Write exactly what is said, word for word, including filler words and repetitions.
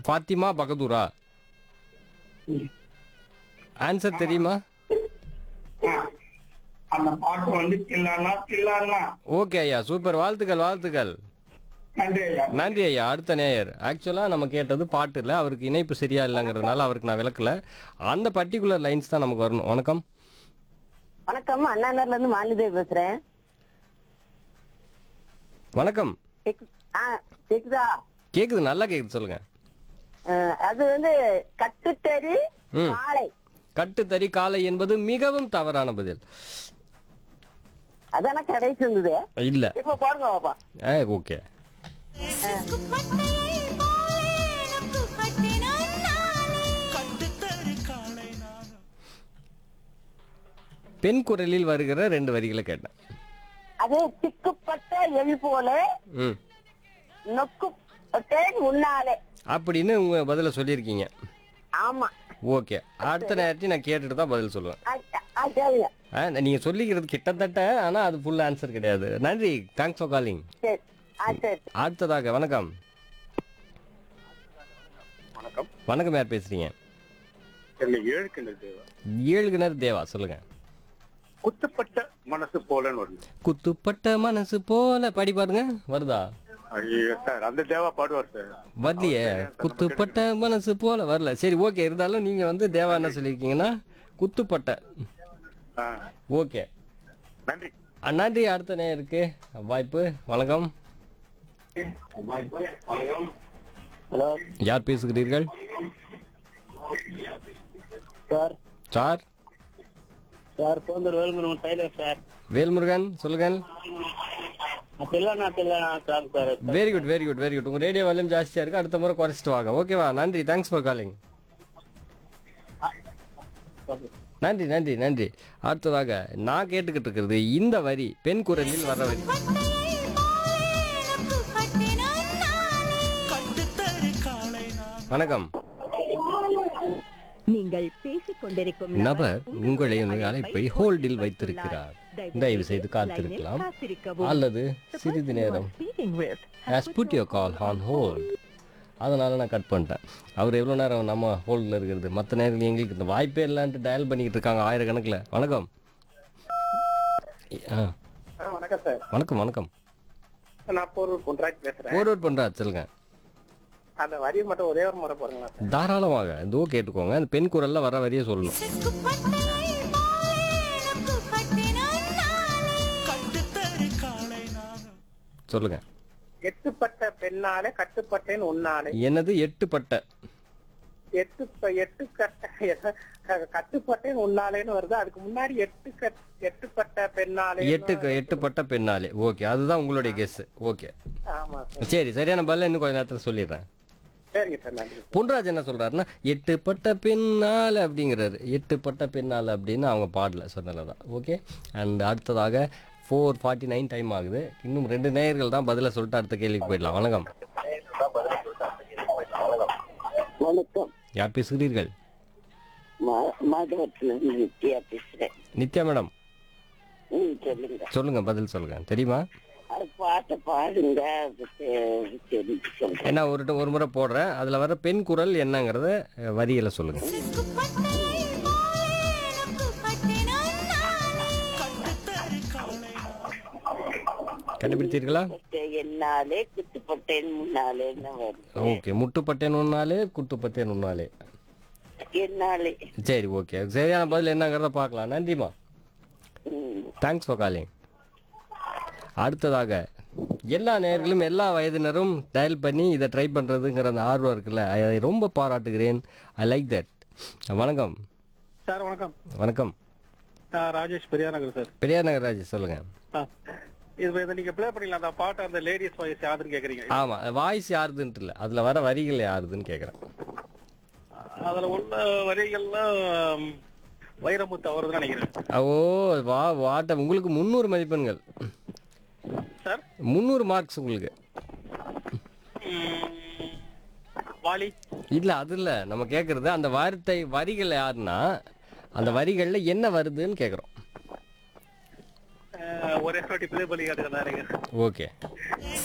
Fathima பகதூரா? Answer தெரியுமா? அந்த பாட்டு வந்து தில்லானா தில்லானா. ஓகே ஐயா, சூப்பர், வாழ்த்துக்கள் வாழ்த்துக்கள். நன்றி ஐயா. நன்றி ஐயா. அடுத்த நேயர். ஆக்சுவலாக நம்ம கேட்டது பாட்டு இல்லை, அவருக்கு இணைப்பு சரியா இல்லைங்கிறதுனால அவருக்கு நான் விளக்கல. அந்த பர்டிகுலர் லைன்ஸ் தான் நமக்கு வரணும். வணக்கம். வணக்கம், அண்ணா நகர்ல இருந்து மாலிதேவி பேசுறேன். வணக்கம். கேக்கு- ஆ, கேக்குதா? கேக்குது, நல்லா கேக்குது, சொல்லுங்க. அஹ், அது வந்து கட்டுத்தறி ம். காளை. கட்டுத்தறி காலை என்பது மிகவும் தவறான பதில். அதான கடைசி இருந்தது. இல்ல. இப்ப பாருங்க பாப்பா. ஏ ஓகே. பெண் குரலில் வருகிற ரெண்டு வரிகளை கேட்டேன். அது திக்குப்பட்ட எள் போல ம். நொக்குப்பட்ட முன்னாலே. அப்படின்னு உங்க பதில சொல்லியிருக்கீங்க. ஆமா. ஓகே, அடுத்த நேரத்தையும் நான் கேட்டுட்டு தான் பதில் சொல்லுவேன். ஆ, ஆ, சரிங்க. ஆ, நீங்க சொல்லிக்கிறது கிட்டத்தட்ட, ஆனா அது ஃபுல் ஆன்சர் கிடையாது. நன்றி, தேங்க்ஸ் ஃபார் காலிங். சரி. ஆ, சரி. அடுத்ததாக வணக்கம். வணக்கம். வணக்கம், யார் பேசுறீங்க? என்னை ஏழுக்கிணறு தேவா. ஏழுகிணர் தேவா, சொல்லுங்க. குத்துப்பட்ட மனசு போலன்னு வருது. குத்துப்பட்ட மனசு போல படி பாருங்க, வருதா? ஐயோ சார், அந்த தேவா பாடுவார் சார். வரலையே, குத்துப்பட்ட மனசு போல வரல. சரி ஓகே, இருந்தாலும் நீங்க வந்து தேவா என்ன சொல்லியிருக்கீங்கன்னா குத்துப்பட்ட. ஆ, ஓகே, நன்றி. நன்றி. அடுத்த நேருக்கு வாய்ப்பு. வணக்கம். ஹலோ யார் பேசுகிறீர்கள்? Sir. Sir sir Ponthur Velumurugan Taylor sir. Velmurugan, சொல்லுங்கள். தில்லானா தில்லானா sir sir. Very good very good very good. உங்க ரேடியோ வால்யூம் ஜாஸ்தியா இருக்கு, அடுத்த முறை குறைச்சிட்டு வாங்க. ஓகேவா? நன்றி, தேங்க்ஸ் ஃபார் காலிங். நன்றி நன்றி நன்றி. அடுத்ததாக நான் கேட்டுக்கிட்டு இருக்கிறது இந்த வரி பெண் குரலில் வர வரி. வணக்கம். நீங்கள் பேசிக் கொண்டிருக்கும் நபர் உங்களை அழைப்பை ஹோல்டில் வைத்திருக்கிறார். தயவு செய்து காத்திருக்கலாம் அல்லது சிறிது நேரம். has put your call on hold. அதனால நான் கட் பண்ணிட்டேன். அவர் எவ்வளோ நேரம் நம்ம ஹோல்டில் இருக்கிறது, மற்ற நேரத்தில் எங்களுக்கு இந்த வாய்ப்பே இல்லைன்ட்டு டயல் பண்ணிக்கிட்டு இருக்காங்க ஆயிரக்கணக்கில். வணக்கம். ஆ வணக்கம் சார். வணக்கம் வணக்கம். நான் போரூர் பொன்ராஜ் பேசுறேன். போர்வர்ட் பண்ணுறா, சொல்லுங்க. அந்த வரியை மட்டும் ஒரே ஒரு முறை போறீங்களா சார்? தாராளமாக இதோ கேட்டுக்கோங்க. அந்த பெண் குரலில் வர வரியை சொல்லணும். சொல்லுங்க. எட்டுப்பட்ட பெண்ணாலே கட்டுப்பட்டேன் உன்னாலே. என்னது எட்டுப்பட்ட? எட்டு ப- எட்டு கட்ட கட்டுப்பட்டேன் உன்னாலேன்னு வருது. அதுக்கு முன்னாடி எட்டு கட் எட்டுப்பட்ட பெண்ணாலே. எட்டு எட்டுப்பட்ட பெண்ணாலே. ஓகே, அதுதான் உங்களுடைய கெஸ். ஓகே ஆமா சார். சரி, சரியான பதில் இன்னும் கொஞ்ச நேரத்தில் சொல்லிடுறேன். சரிங்க சார், நன்றி. பொன்ராஜ் என்ன சொல்றாருன்னா எட்டுப்பட்ட பெண்ணால அப்படிங்கிறாரு. எட்டுப்பட்ட பெண்ணால அப்படின்னு அவங்க பாடல சொன்னதான். ஓகே, அண்ட் அடுத்ததாக ஃபோர் ஃபார்ட்டி நைன் டைம் ஆகுது. இன்னும் ரெண்டு நேயர்கள் தான் பதில சொல்லிட்டு அடுத்த கேள்விக்கு போயிடலாம். வணக்கம். வணக்கம். யார் பேசுகிறீர்கள்? மாதவத்துல நித்யா பேசுறேன். நித்யா மேடம், ம், சொல்லுங்க. சொல்லுங்க, பதில் சொல்லுங்க. தெரியுமா? அது பாட்டை பாடுங்க, அது தெ- தெரிஞ்சு சொல்றேன். ஏன்னா ஒரு ஒரு முறை போடுறேன், அதுல வர பெண் குரல் என்னங்கிறத அஹ், வரியில சொல்லுங்க. கண்டுபிடித்தீர்களா? என்னாலே குத்துப்பட்டேன் முன்னாலே வரும். ஓகே, முட்டுப்பட்டேன் ஒன்னாலே குட்டுப்பட்டேன் ஒன்னாலே. என்னாலே. சரி ஓகே, சரியான பதில் என்னங்கிறத பார்க்கலாம். நன்றிமா, ம். Thanks for calling. அடுத்ததாக எல்லா நேயர்களும் எல்லா வயதினரும் டயல் பண்ணி இதை ட்ரை பண்ணுறதுங்கிற அந்த ஆர்வம் இருக்குல்ல, அதை ரொம்ப பாராட்டுகிறேன். I like that. வணக்கம் சார். வணக்கம். வணக்கம். நான் ராஜேஷ் பெரியார் நகர் சார். பெரியார் நகராஜ், சொல்லுங்க. ஆ. இது இதை நீங்க ப்ளே பண்ணீங்களா அந்த பாட்டு? அந்த லேடிஸ் வாய்ஸ் யாருன்னு கேக்குறீங்க. ஆமாம், வாய்ஸ் யாருதுன்ட்டு இல்லை, அதில் வர வரிகள் யாருதுன்னு கேட்குறேன். அதுல உள்ள வரிகள்லாம் வைரமுத்து அவர்தான் நினைக்கிறேன் ஓ வா வாட்ட உங்களுக்கு முந்நூறு மதிப்பெண்கள் சார். முந்நூறு மார்க்ஸ் உங்களுக்கு. ம், வாலி. இல்லை அது இல்லை, நம்ம கேட்குறது அந்த வார்த்தை வரிகள் யாருன்னா அந்த வரிகளில் என்ன வருதுன்னு கேட்குறோம். ஒரே வாட்டி ப்ளே பண்ணி காட்டுங்க. ஓகே,